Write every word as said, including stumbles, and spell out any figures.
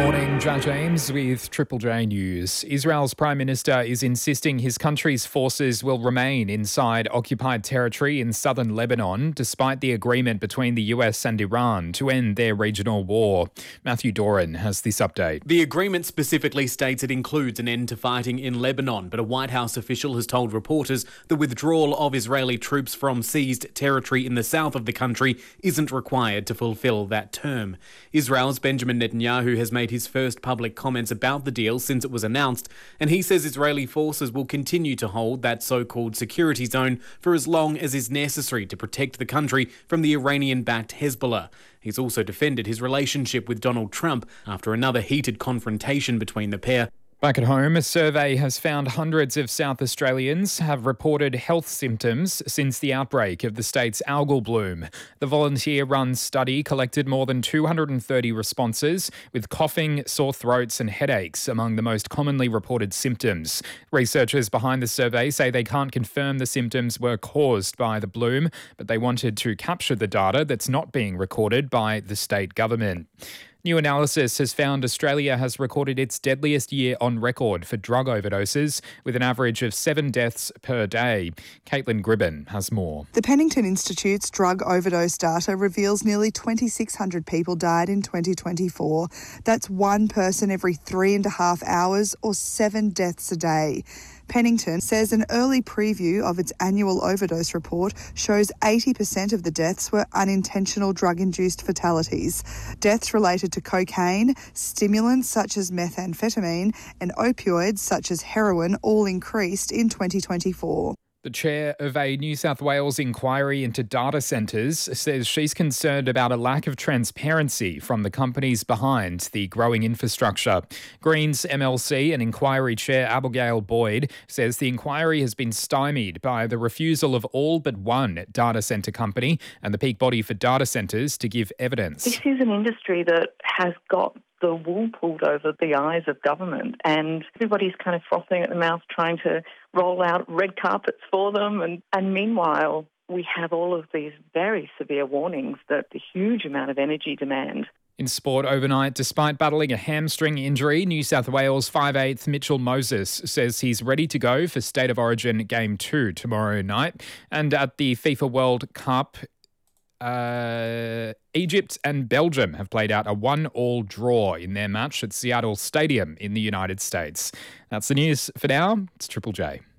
Morning, Judge James with Triple J News. Israel's Prime Minister is insisting his country's forces will remain inside occupied territory in southern Lebanon, despite the agreement between the U S and Iran to end their regional war. Matthew Doran has this update. The agreement specifically states it includes an end to fighting in Lebanon, but a White House official has told reporters the withdrawal of Israeli troops from seized territory in the south of the country isn't required to fulfill that term. Israel's Benjamin Netanyahu has made his first public comments about the deal since it was announced, and he says Israeli forces will continue to hold that so-called security zone for as long as is necessary to protect the country from the Iranian-backed Hezbollah. He's also defended his relationship with Donald Trump after another heated confrontation between the pair. Back at home, a survey has found hundreds of South Australians have reported health symptoms since the outbreak of the state's algal bloom. The volunteer-run study collected more than two hundred thirty responses, with coughing, sore throats and headaches among the most commonly reported symptoms. Researchers behind the survey say they can't confirm the symptoms were caused by the bloom, but they wanted to capture the data that's not being recorded by the state government. New analysis has found Australia has recorded its deadliest year on record for drug overdoses, with an average of seven deaths per day. Caitlin Gribben has more. The Pennington Institute's drug overdose data reveals nearly twenty-six hundred people died in twenty twenty-four. That's one person every three and a half hours, or seven deaths a day. Pennington says an early preview of its annual overdose report shows eighty percent of the deaths were unintentional drug-induced fatalities. Deaths related to cocaine, stimulants such as methamphetamine, and opioids such as heroin all increased in twenty twenty-four. The chair of a New South Wales inquiry into data centres says she's concerned about a lack of transparency from the companies behind the growing infrastructure. Greens M L C and inquiry chair Abigail Boyd says the inquiry has been stymied by the refusal of all but one data centre company and the peak body for data centres to give evidence. This is an industry that has got the wool pulled over the eyes of government, and everybody's kind of frothing at the mouth trying to roll out red carpets for them. And, and meanwhile, we have all of these very severe warnings that the huge amount of energy demand. In sport overnight, despite battling a hamstring injury, New South Wales five eighth Mitchell Moses says he's ready to go for State of Origin Game two tomorrow night. And at the FIFA World Cup, Uh, Egypt and Belgium have played out a one-all draw in their match at Seattle Stadium in the United States. That's the news for now. It's Triple J.